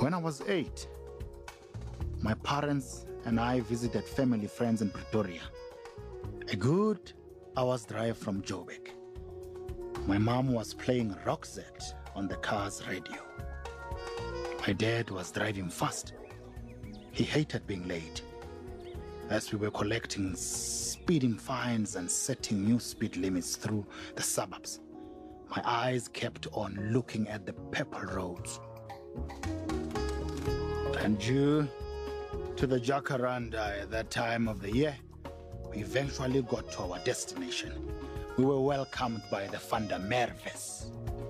When I was 8, my parents and I visited family friends in Pretoria, a good hour's drive from Joburg. My mom was playing Roxette on the car's radio. My dad was driving fast. He hated being late. As we were collecting speeding fines and setting new speed limits through the suburbs, my eyes kept on looking at the purple roads. And due to the jacaranda at that time of the year, we eventually got to our destination. We were welcomed by the Van der Merwes.